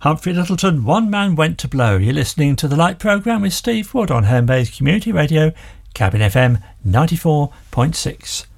Humphrey Lyttelton, One Man Went to Blow. You're listening to The Light Programme with Steve Wood on Home Bay's Community Radio, Cabin FM 94.6.